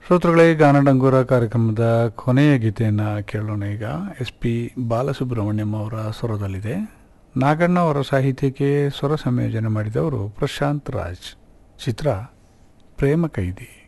ಶ್ರೋತೃಗಳೇ, ಗಾನಡಂಗೂರ ಕಾರ್ಯಕ್ರಮದ ಕೊನೆಯ ಗೀತೆಯನ್ನು ಕೇಳೋಣ. ಈಗ SP ಬಾಲಸುಬ್ರಹ್ಮಣ್ಯಂ ಅವರ ಸ್ವರದಲ್ಲಿದೆ. ನಾಗಣ್ಣ ಅವರ ಸಾಹಿತ್ಯಕ್ಕೆ ಸ್ವರ ಸಂಯೋಜನೆ ಮಾಡಿದವರು ಪ್ರಶಾಂತ್ ರಾಜ್. ಚಿತ್ರ ಪ್ರೇಮ ಕೈದಿ.